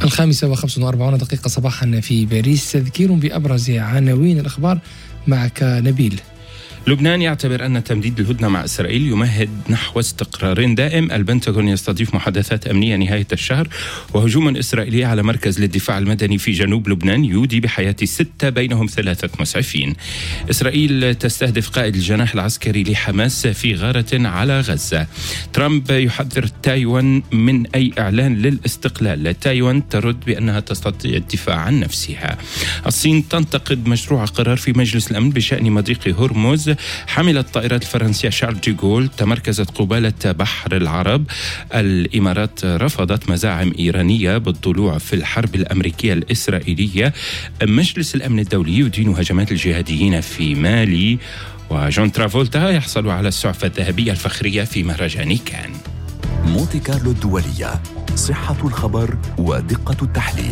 5:45 صباحا في باريس. تذكير بأبرز عناوين الأخبار معك نبيل. لبنان يعتبر أن تمديد الهدنة مع إسرائيل يمهد نحو استقرار دائم. البنتاغون يستضيف محادثات أمنية نهاية الشهر. وهجوم إسرائيلي على مركز للدفاع المدني في جنوب لبنان يودي بحياة 6 بينهم 3 مسعفين. إسرائيل تستهدف قائد الجناح العسكري لحماس في غارة على غزة. ترامب يحذر تايوان من أي إعلان للاستقلال. تايوان ترد بأنها تستطيع الدفاع عن نفسها. الصين تنتقد مشروع قرار في مجلس الأمن بشأن مضيق هرمز. حملت الطائرات الفرنسية شارل دي غول تمركزت قبالة بحر العرب. الإمارات رفضت مزاعم إيرانية بالضلوع في الحرب الأمريكية الإسرائيلية. مجلس الأمن الدولي يدين هجمات الجهاديين في مالي. وجون ترافولتا يحصل على السعفة الذهبية الفخرية في مهرجان كان. مونتي كارلو الدولية، صحة الخبر ودقة التحليل.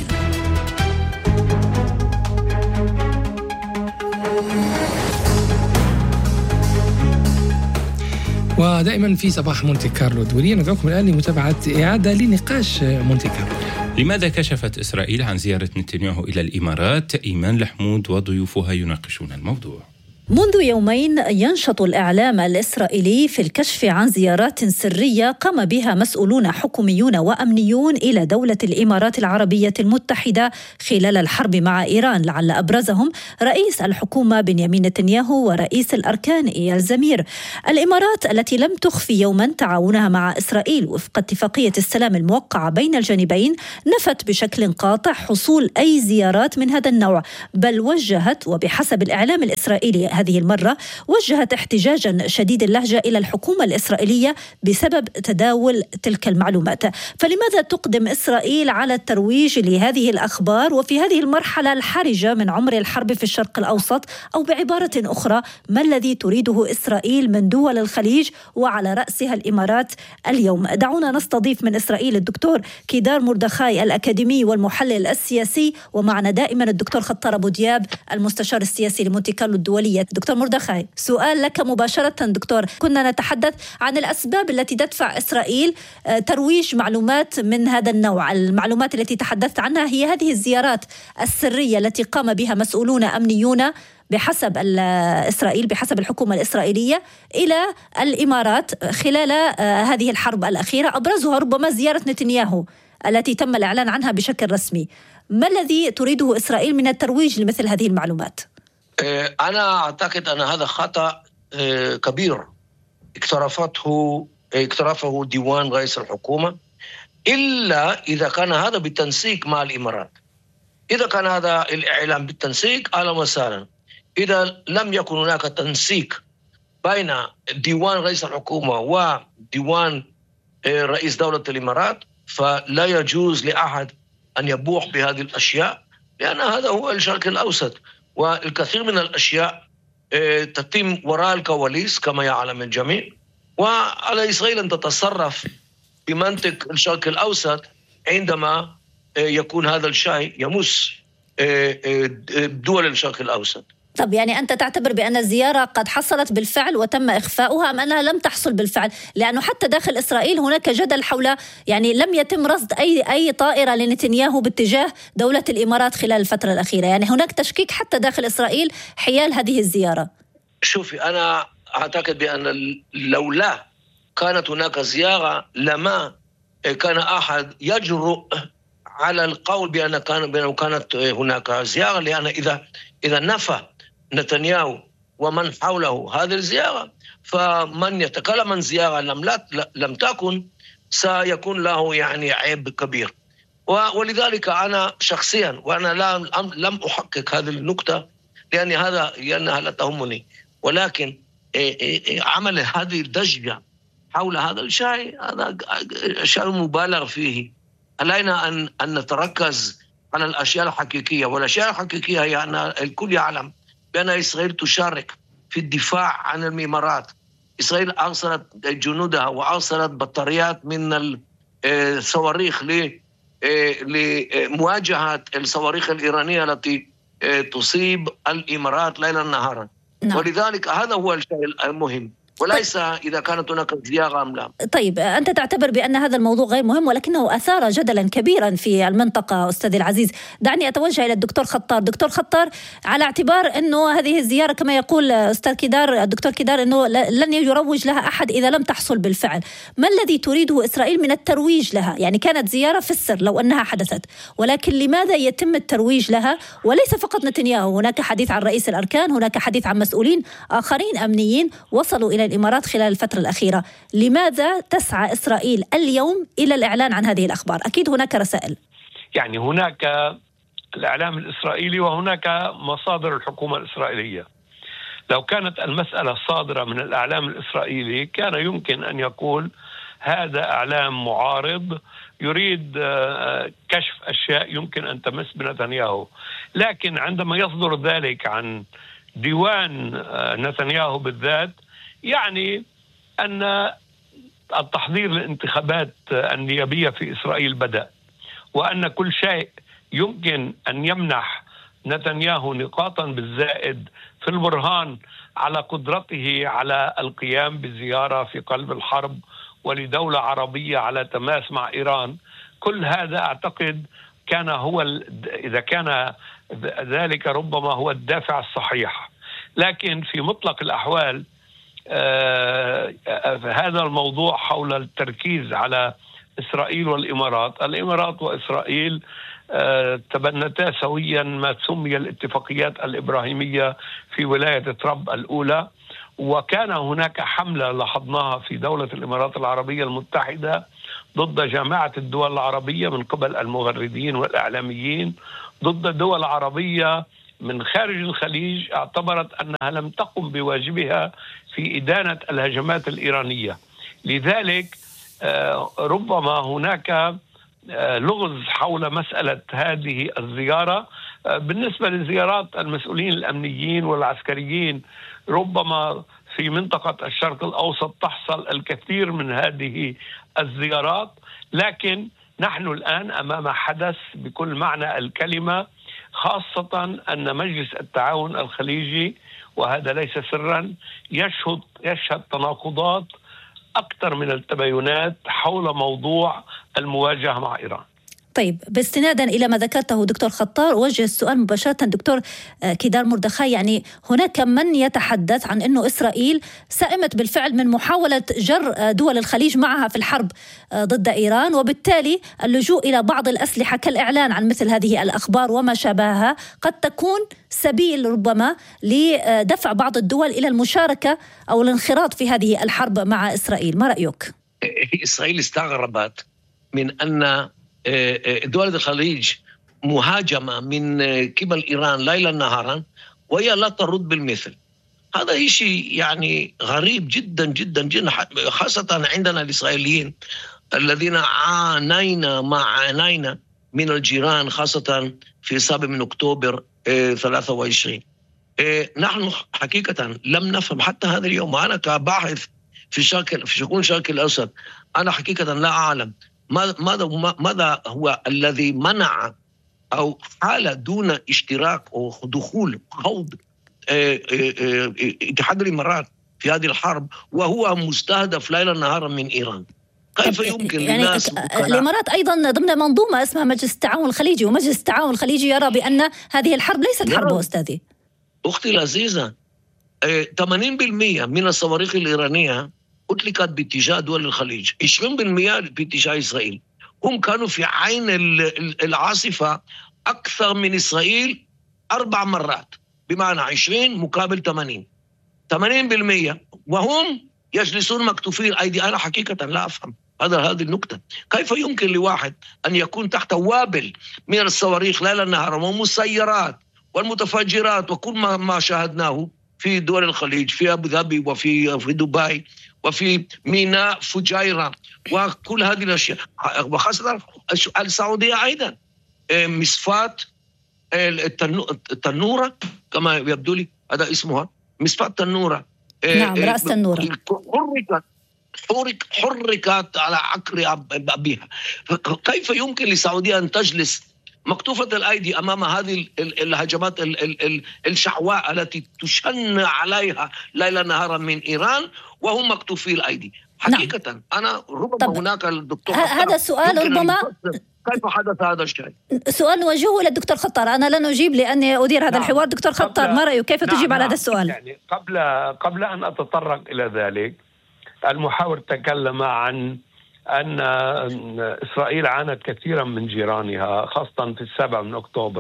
ودائما في صباح مونتي كارلو الدولية ندعوكم الآن لمتابعة إعادة لنقاش مونتي كارلو. لماذا كشفت إسرائيل عن زيارة نتنياهو إلى الإمارات؟ إيمان الحمود وضيوفها يناقشون الموضوع. منذ يومين ينشط الإعلام الإسرائيلي في الكشف عن زيارات سرية قام بها مسؤولون حكوميون وأمنيون إلى دولة الإمارات العربية المتحدة خلال الحرب مع إيران، لعل أبرزهم رئيس الحكومة بنيامين نتنياهو ورئيس الأركان إيال زمير. الإمارات التي لم تخفي يوما تعاونها مع إسرائيل وفق اتفاقية السلام الموقعة بين الجانبين نفت بشكل قاطع حصول أي زيارات من هذا النوع، بل وجهت وبحسب الإعلام الإسرائيلي هذه المرة وجهت احتجاجا شديد اللهجة إلى الحكومة الإسرائيلية بسبب تداول تلك المعلومات. فلماذا تقدم إسرائيل على الترويج لهذه الأخبار وفي هذه المرحلة الحرجة من عمر الحرب في الشرق الأوسط؟ أو بعبارة أخرى، ما الذي تريده إسرائيل من دول الخليج وعلى رأسها الإمارات اليوم؟ دعونا نستضيف من إسرائيل الدكتور كيدار مردخاي الأكاديمي والمحلل السياسي، ومعنا دائما الدكتور خطار أبو دياب المستشار السياسي لمونتي كارلو الدولية. دكتور مردخاي، سؤال لك مباشرة دكتور. كنا نتحدث عن الأسباب التي تدفع إسرائيل ترويج معلومات من هذا النوع. المعلومات التي تحدثت عنها هي هذه الزيارات السرية التي قام بها مسؤولون أمنيون بحسب إسرائيل، بحسب الحكومة الإسرائيلية، إلى الإمارات خلال هذه الحرب الأخيرة، أبرزها ربما زيارة نتنياهو التي تم الإعلان عنها بشكل رسمي. ما الذي تريده إسرائيل من الترويج لمثل هذه المعلومات؟ أنا أعتقد أن هذا خطأ كبير اقترفه ديوان رئيس الحكومة، إلا إذا كان هذا بالتنسيق مع الإمارات. إذا كان هذا الإعلام بالتنسيق أهلا وسهلا. إذا لم يكن هناك تنسيق بين ديوان رئيس الحكومة وديوان رئيس دولة الإمارات فلا يجوز لأحد أن يبوح بهذه الأشياء، لأن هذا هو الشرق الأوسط، والكثير من الأشياء تتم وراء الكواليس كما يعلم الجميع. وعلى إسرائيل أن تتصرف بمنطق الشرق الأوسط عندما يكون هذا الشيء يمس دول الشرق الأوسط. طب يعني أنت تعتبر بأن الزيارة قد حصلت بالفعل وتم إخفاؤها، أم أنها لم تحصل بالفعل؟ لأنه حتى داخل إسرائيل هناك جدل حول يعني لم يتم رصد أي طائرة لنتنياهو باتجاه دولة الإمارات خلال الفترة الأخيرة. يعني هناك تشكيك حتى داخل إسرائيل حيال هذه الزيارة. شوفي، أنا أعتقد بأن لولا كانت هناك زيارة لما كان أحد يجرؤ على القول بأنه كانت هناك زيارة، لأن إذا نفى نتنياهو ومن حوله هذه الزيارة، فمن يتكلم عن زيارة لم تكن سيكون له يعني عيب كبير. ولذلك أنا شخصيا، وأنا لم أحقق هذه النقطة لأنها لا تهمني، ولكن عمل هذه الضجة حول هذا الشيء هذا شيء مبالغ فيه. علينا أن نتركز على الأشياء الحقيقية، والأشياء الحقيقية هي أن الكل يعلم بأن إسرائيل تشارك في الدفاع عن الإمارات. إسرائيل أرسلت جنودها وأرسلت بطاريات من الصواريخ لمواجهة الصواريخ الإيرانية التي تصيب الإمارات ليلا نهارا. ولذلك هذا هو الشيء المهم. وليس إذا كانت هناك زيارة أم لا. طيب أنت تعتبر بأن هذا الموضوع غير مهم، ولكنه أثار جدلا كبيرا في المنطقة أستاذي العزيز. دعني أتوجه إلى الدكتور خطار. دكتور خطار، على اعتبار أنه هذه الزيارة كما يقول أستاذ كدار الدكتور كدار أنه لن يروج لها أحد إذا لم تحصل بالفعل، ما الذي تريده إسرائيل من الترويج لها؟ يعني كانت زيارة في السر لو أنها حدثت، ولكن لماذا يتم الترويج لها؟ وليس فقط نتنياهو، هناك حديث عن رئيس الأركان، هناك حديث عن مسؤولين آخرين أمنيين وصلوا إلى الإمارات خلال الفترة الأخيرة. لماذا تسعى إسرائيل اليوم إلى الإعلان عن هذه الأخبار؟ أكيد هناك رسائل. يعني هناك الإعلام الإسرائيلي وهناك مصادر الحكومة الإسرائيلية. لو كانت المسألة صادرة من الإعلام الإسرائيلي كان يمكن أن يقول هذا إعلام معارض يريد كشف أشياء يمكن أن تمس بنتنياهو، لكن عندما يصدر ذلك عن ديوان نتنياهو بالذات، يعني أن التحضير للانتخابات النيابية في إسرائيل بدأ، وأن كل شيء يمكن أن يمنح نتنياهو نقاطا بالزائد في البرهان على قدرته على القيام بزيارة في قلب الحرب ولدولة عربية على تماس مع إيران. كل هذا أعتقد كان هو إذا كان ذلك ربما هو الدافع الصحيح، لكن في مطلق الأحوال هذا الموضوع حول التركيز على إسرائيل والإمارات. الإمارات وإسرائيل تبنتا سويا ما سمي الاتفاقيات الإبراهيمية في ولاية ترامب الأولى، وكان هناك حملة لاحظناها في دولة الإمارات العربية المتحدة ضد جامعة الدول العربية من قبل المغردين والإعلاميين، ضد دول عربية من خارج الخليج اعتبرت أنها لم تقم بواجبها في إدانة الهجمات الإيرانية. لذلك ربما هناك لغز حول مسألة هذه الزيارة. بالنسبة لزيارات المسؤولين الأمنيين والعسكريين، ربما في منطقة الشرق الأوسط تحصل الكثير من هذه الزيارات، لكن نحن الآن أمام حدث بكل معنى الكلمة، خاصة أن مجلس التعاون الخليجي، وهذا ليس سرا، يشهد تناقضات أكثر من التباينات حول موضوع المواجهة مع إيران. طيب، باستنادا إلى ما ذكرته دكتور خطار، وجه السؤال مباشرة دكتور كدار مردخاي. يعني هناك من يتحدث عن أنه إسرائيل سئمت بالفعل من محاولة جر دول الخليج معها في الحرب ضد إيران، وبالتالي اللجوء إلى بعض الأسلحة كالإعلان عن مثل هذه الأخبار وما شابهها قد تكون سبيل ربما لدفع بعض الدول إلى المشاركة أو الانخراط في هذه الحرب مع إسرائيل. ما رأيك؟ إسرائيل استغربت من أن دول الخليج مهاجمة من قبل إيران ليلا نهارا وهي لا ترد بالمثل. هذا شيء يعني غريب جدا جدا جدا، خاصة عندنا الإسرائيليين الذين عانينا من الجيران، خاصة في 7 من أكتوبر 23. نحن حقيقة لم نفهم حتى هذا اليوم، وأنا كباحث في شؤون الشرق الأوسط أنا حقيقة لا أعلم ماذا هو الذي منع أو حال دون اشتراك أو دخول خوض اتحاد الإمارات في هذه الحرب وهو مستهدف ليلا نهارا من إيران. كيف يمكن للناس الإمارات أيضا ضمن منظومة اسمها مجلس التعاون الخليجي، ومجلس التعاون الخليجي يرى بأن هذه الحرب ليست حرب أستاذي. أختي العزيزة، 80% من الصواريخ الإيرانية أطلقت باتجاه دول الخليج، 20% باتجاه إسرائيل. هم كانوا في عين العاصفة أكثر من إسرائيل 4 مرات، بمعنى 20 مقابل 80%، وهم يجلسون مكتوفين أيدي. أنا حقيقة لا أفهم هذه النقطة. كيف يمكن لواحد أن يكون تحت وابل من الصواريخ ليلا نهارا ومسيرات والمتفجرات وكل ما شاهدناه في دول الخليج، في أبو ظبي وفي دبي وفي ميناء فجيرة وكل هذه الأشياء، وخاصة السعودية أيضا مصفات التنورة كما يبدو لي هذا اسمها مصفات تنورة. نعم، رأس تنورة حركت على عقر أبيها. كيف يمكن للسعودية أن تجلس مكتوفة الأيدي أمام هذه الهجمات الشعواء التي تشن عليها ليلا نهارا من إيران، وهم مكتوفي الأيدي حقيقة. نعم. أنا ربما هناك الدكتور هذا السؤال ربما كيف حدث هذا الشيء؟ سؤال نوجهه للدكتور خطار. أنا لن أجيب لأني أدير هذا الحوار. دكتور خطار، ما رأيك؟ كيف تجيب على هذا السؤال؟ يعني قبل أن أتطرق إلى ذلك، المحاور تكلم عن أن إسرائيل عانت كثيرا من جيرانها خاصة في 7 أكتوبر،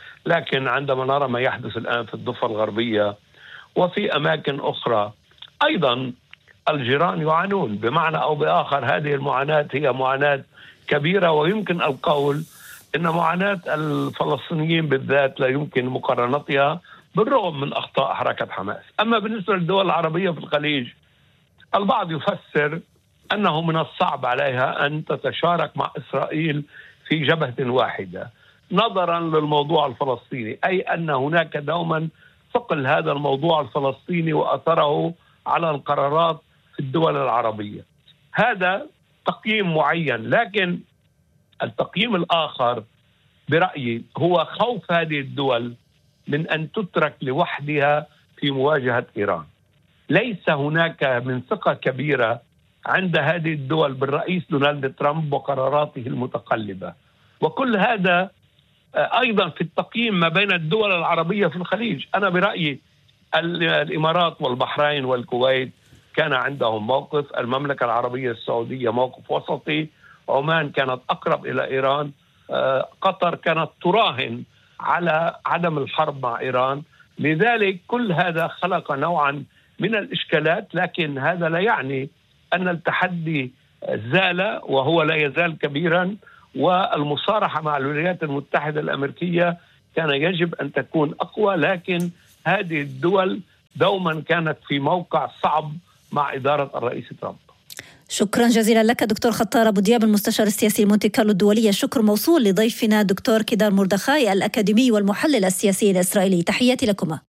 لكن عندما نرى ما يحدث الآن في الضفة الغربية وفي أماكن أخرى أيضا الجيران يعانون بمعنى أو بآخر. هذه المعاناة هي معاناة كبيرة، ويمكن القول أن معاناة الفلسطينيين بالذات لا يمكن مقارنتها بالرغم من أخطاء حركة حماس. أما بالنسبة للدول العربية في الخليج، البعض يفسر أنه من الصعب عليها أن تتشارك مع إسرائيل في جبهة واحدة نظرا للموضوع الفلسطيني، أي أن هناك دوما ثقل هذا الموضوع الفلسطيني وأثره على القرارات في الدول العربية. هذا تقييم معين، لكن التقييم الآخر برأيي هو خوف هذه الدول من أن تترك لوحدها في مواجهة إيران. ليس هناك من ثقة كبيرة عند هذه الدول بالرئيس دونالد ترامب وقراراته المتقلبة، وكل هذا أيضا في التقييم ما بين الدول العربية في الخليج. أنا برأيي الإمارات والبحرين والكويت كان عندهم موقف، المملكة العربية السعودية موقف وسطي، عمان كانت أقرب إلى إيران، قطر كانت تراهن على عدم الحرب مع إيران. لذلك كل هذا خلق نوعا من الإشكالات، لكن هذا لا يعني أن التحدي زال، وهو لا يزال كبيرا، والمصارحة مع الولايات المتحدة الأمريكية كان يجب أن تكون أقوى، لكن هذه الدول دوما كانت في موقع صعب مع إدارة الرئيس ترامب. شكرا جزيلا لك دكتور خطار أبو دياب، المستشار السياسي لمونتي كارلو الدولية. شكر موصول لضيفنا دكتور كدار مردخاي الأكاديمي والمحلل السياسي الإسرائيلي. تحياتي لكما.